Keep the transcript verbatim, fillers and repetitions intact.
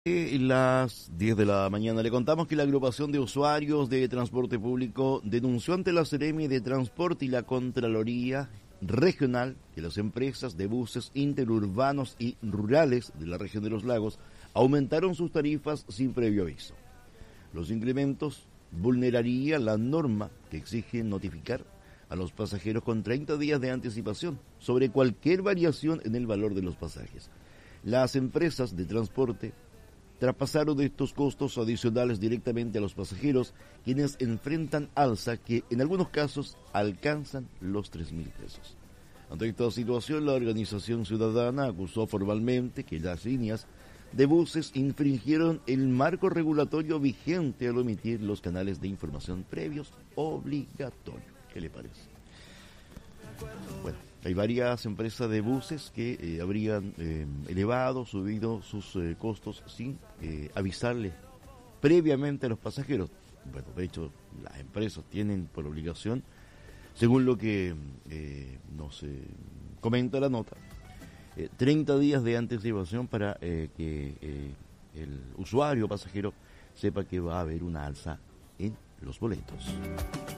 En las diez de la mañana le contamos que la agrupación de usuarios de transporte público denunció ante la Seremi de Transporte y la Contraloría Regional que las empresas de buses interurbanos y rurales de la región de los lagos aumentaron sus tarifas sin previo aviso. Los incrementos vulnerarían la norma que exige notificar a los pasajeros con treinta días de anticipación sobre cualquier variación en el valor de los pasajes. Las empresas de transporte traspasaron estos costos adicionales directamente a los pasajeros, quienes enfrentan alza que en algunos casos alcanzan los tres mil pesos. Ante esta situación, la organización ciudadana acusó formalmente que las líneas de buses infringieron el marco regulatorio vigente al omitir los canales de información previos obligatorios. ¿Qué le parece? Bueno, hay varias empresas de buses que eh, habrían eh, elevado, subido sus eh, costos sin eh, avisarle previamente a los pasajeros. Bueno, de hecho, las empresas tienen por obligación, según lo que eh, nos eh, comenta la nota, eh, treinta días de anticipación para eh, que eh, el usuario pasajero sepa que va a haber una alza en los boletos.